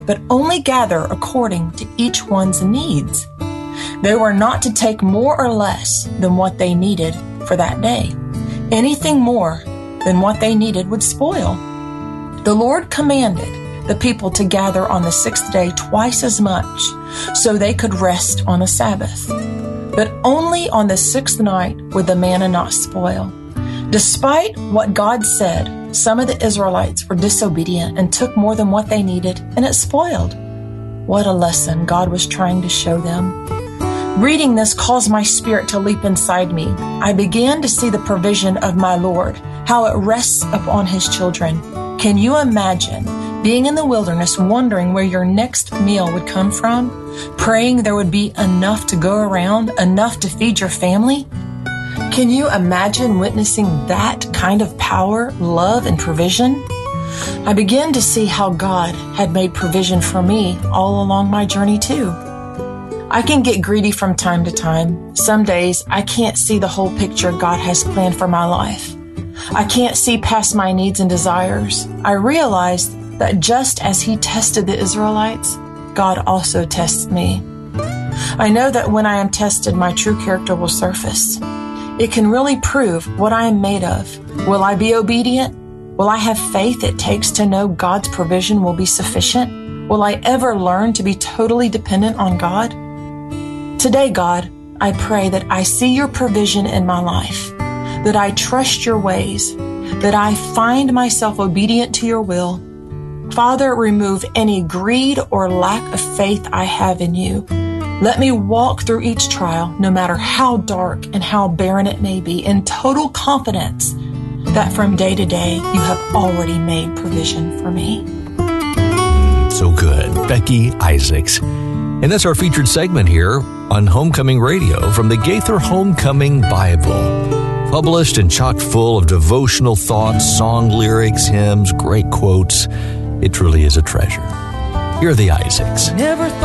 but only gather according to each one's needs. They were not to take more or less than what they needed for that day. Anything more than what they needed would spoil. The Lord commanded the people to gather on the sixth day twice as much, so they could rest on the Sabbath. But only on the sixth night would the manna not spoil. Despite what God said, some of the Israelites were disobedient and took more than what they needed, and it spoiled. What a lesson God was trying to show them. Reading this caused my spirit to leap inside me. I began to see the provision of my Lord, how it rests upon His children. Can you imagine being in the wilderness, wondering where your next meal would come from, praying there would be enough to go around, enough to feed your family? Can you imagine witnessing that kind of power, love, and provision? I began to see how God had made provision for me all along my journey too. I can get greedy from time to time. Some days I can't see the whole picture God has planned for my life. I can't see past my needs and desires. I realized that just as He tested the Israelites, God also tests me. I know that when I am tested, my true character will surface. It can really prove what I am made of. Will I be obedient? Will I have faith it takes to know God's provision will be sufficient? Will I ever learn to be totally dependent on God? Today, God, I pray that I see Your provision in my life, that I trust Your ways, that I find myself obedient to Your will. Father, remove any greed or lack of faith I have in You. Let me walk through each trial, no matter how dark and how barren it may be, in total confidence that from day to day You have already made provision for me. So good. Becky Isaacs. And that's our featured segment here on Homecoming Radio from the Gaither Homecoming Bible. Published and chock full of devotional thoughts, song lyrics, hymns, great quotes. It truly is a treasure. Here are the Isaacs. Never thought